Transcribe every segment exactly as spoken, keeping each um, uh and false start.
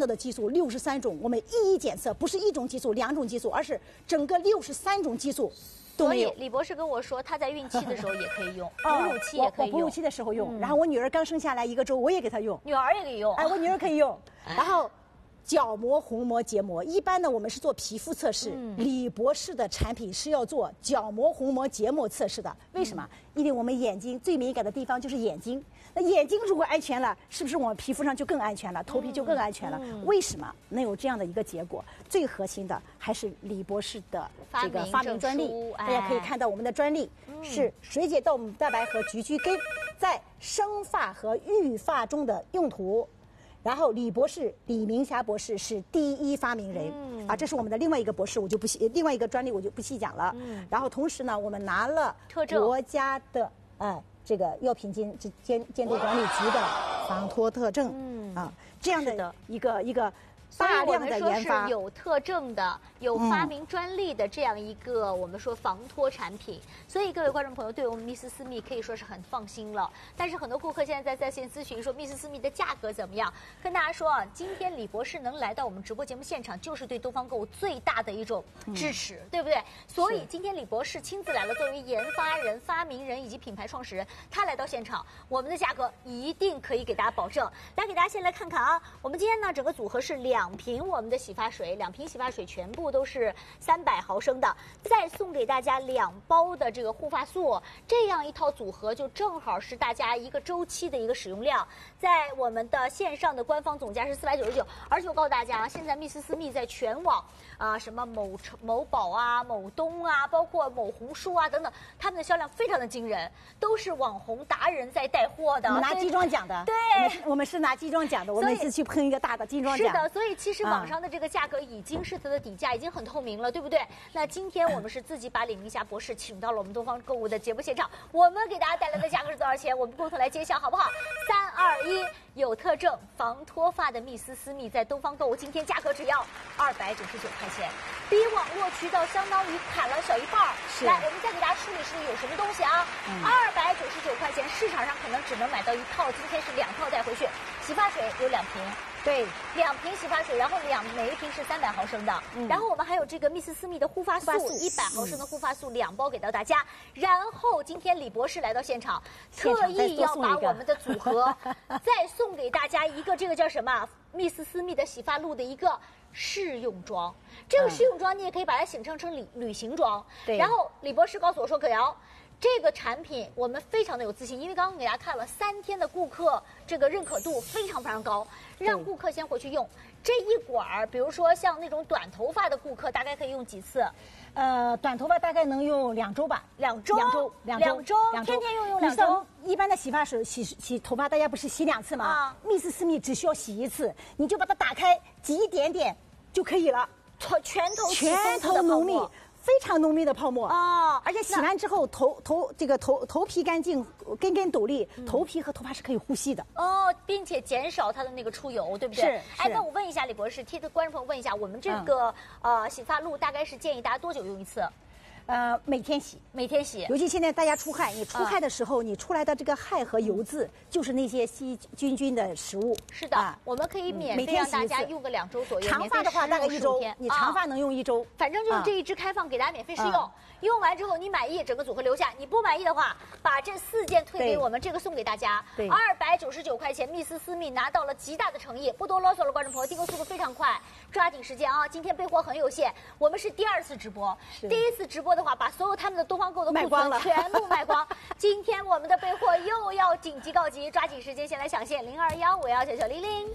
到的激素六十三种，我们一一检测，不是一种激素、两种激素，而是整个六十三种激素。 所以李博士跟我说，他在孕期的时候也可以用，哺乳期也可以用。 我哺乳期的时候用，然后我女儿刚生下来一个周，我也给她用。 女儿也可以用。 哎，我女儿可以用。然后。角膜、虹膜、结膜，一般呢我们是做皮肤测试，嗯、李博士的产品是要做角膜、虹膜、结膜测试的。为什么？嗯、因为我们眼睛最敏感的地方就是眼睛，那眼睛如果安全了，是不是我们皮肤上就更安全了，头皮就更安全了？嗯、为什么能有这样的一个结果？最核心的还是李博士的这个发明专利。大家可以看到我们的专利、哎、是水解动物蛋白和菊苣根在生发和育发中的用途。然后李博士李明霞博士是第一发明人、嗯、啊，这是我们的另外一个博士，我就不细另外一个专利我就不细讲了。嗯、然后同时呢，我们拿了国家的哎这个药品监监监督管理局的防脱特证、嗯、啊这样的一个一个。大量的研发， 是有特证的、有发明专利的这样一个、嗯、我们说防脱产品，所以各位观众朋友对我们密斯斯密可以说是很放心了。但是很多顾客现在在在线咨询说密斯斯密的价格怎么样？跟大家说啊，今天李博士能来到我们直播节目现场，就是对东方购物最大的一种支持，嗯、对不对？所以今天李博士亲自来了，作为研发人、发明人以及品牌创始人，他来到现场，我们的价格一定可以给大家保证。来给大家先来看看啊，我们今天呢整个组合是两。两瓶我们的洗发水，两瓶洗发水全部都是三百毫升的，再送给大家两包的这个护发素，这样一套组合就正好是大家一个周期的一个使用量。在我们的线上的官方总价是四百九十九，而且我告诉大家啊，现在密斯斯密在全网啊，什么某某宝啊、某东啊，包括某红书啊等等，他们的销量非常的惊人，都是网红达人在带货的。 我们拿金装奖的， 对， 我们是我们是拿金装奖的，我每次去喷一个大的金装奖。 是的，所以。其实网上的这个价格已经是它的底价，已经很透明了，对不对？那今天我们是自己把李明霞博士请到了我们东方购物的节目现场，我们给大家带来的价格是多少钱？我们共同来揭晓，好不好？三二一，有特证防脱发的密斯斯密在东方购物今天价格只要二百九十九块钱，比网络渠道相当于砍了小一半。来，我们再给大家梳理梳理有什么东西啊？二百九十九块钱，市场上可能只能买到一套，今天是两套带回去。洗发水有两瓶。对，两瓶洗发水，然后两每一瓶是三百毫升的，嗯、然后我们还有这个密斯斯密的护发素，一百毫升的护发素两包给到大家。然后今天李博士来到现场，特意要把我们的组合再送给大家一个这个叫什么密斯斯密的洗发露的一个试用装。这个试用装你也可以把它形成成旅旅行装。对。然后李博士告诉我说，可瑶。这个产品我们非常的有自信，因为刚刚给大家看了三天的顾客这个认可度非常非常高，让顾客先回去用这一管儿。比如说像那种短头发的顾客，大概可以用几次？ 呃，短头发大概能用两周吧， 两周， 两周， 两周，两周，天天用用两周。 一般的洗发水洗洗头发，大家不是洗两次吗？啊，密斯斯密只需要洗一次，你就把它打开，挤一点点就可以了， 全头全头浓密。非常浓密的泡沫啊、哦，而且洗完之后头头这个头头皮干净，根根斗笠，嗯、头皮和头发是可以呼吸的哦，并且减少它的那个出油，对不对？ 是。 哎，那我问一下李博士，替观众朋友问一下，我们这个、嗯、呃洗发露大概是建议大家多久用一次？ 呃，每天洗， 每天洗。 尤其现在大家出汗，你出汗的时候，嗯、你出来的这个汗和油渍，就是那些细菌菌的食物。 是的，啊、我们可以免费让大家用个两周左右。 长发的话大概一周，你长发能用一周。 啊、反正就是这一支开放给大家免费试用，啊、用完之后你满意，整个组合留下；你不满意的话，把这四件退给我们，这个送给大家。对，二百九十九块钱，密斯斯密拿到了极大的诚意，不多啰嗦了，观众朋友，订购速度非常快，抓紧时间啊！今天备货很有限，我们是第二次直播，第一次直播的话，把所有他们的东方购的库存全部卖光。今天我们的备货又要紧急告急，抓紧时间先来抢线零二幺五幺九九零零。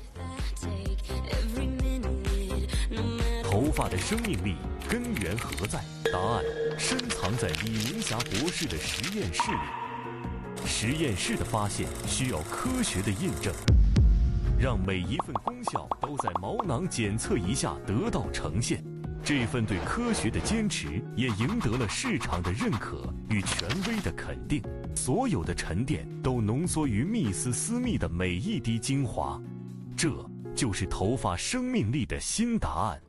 头发的生命力根源何在？答案深藏在李明霞博士的实验室里。实验室的发现需要科学的印证，让每一份功效都在毛囊检测一下得到呈现。这份对科学的坚持也赢得了市场的认可与权威的肯定。所有的沉淀都浓缩于密斯斯密的每一滴精华，这就是头发生命力的新答案。